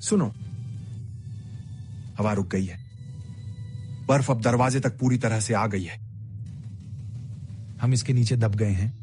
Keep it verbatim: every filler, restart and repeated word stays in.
सुनो, हवा रुक गई है। बर्फ अब दरवाजे तक पूरी तरह से आ गई है। हम इसके नीचे दब गए हैं।